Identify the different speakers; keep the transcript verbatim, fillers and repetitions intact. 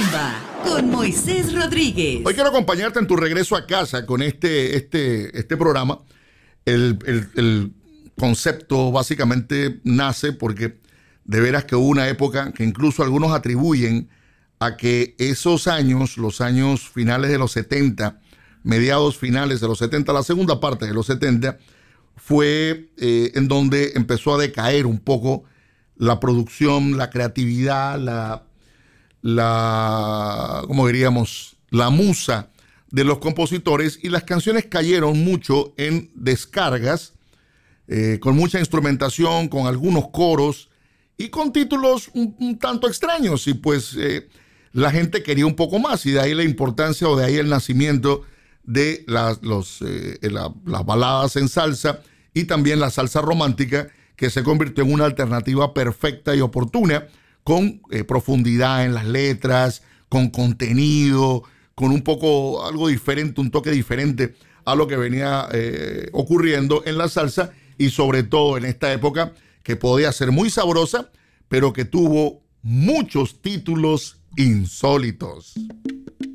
Speaker 1: Rumba con Moisés Rodríguez.
Speaker 2: Hoy quiero acompañarte en tu regreso a casa con este, este, este programa. El, el, el concepto básicamente nace porque de veras que hubo una época que incluso algunos atribuyen a que esos años, los años finales de los setenta, mediados finales de los setenta, la segunda parte de los setenta, fue eh, en donde empezó a decaer un poco la producción, la creatividad, la, la, ¿cómo diríamos? La musa de los compositores, y las canciones cayeron mucho en descargas, eh, con mucha instrumentación, con algunos coros y con títulos un, un tanto extraños, y pues eh, la gente quería un poco más, y de ahí la importancia o de ahí el nacimiento de las, los, eh, la, las baladas en salsa y también la salsa romántica, que se convirtió en una alternativa perfecta y oportuna, con eh, profundidad en las letras, con contenido, con un poco algo diferente, un toque diferente a lo que venía eh, ocurriendo en la salsa, y sobre todo en esta época que podía ser muy sabrosa, pero que tuvo muchos títulos insólitos.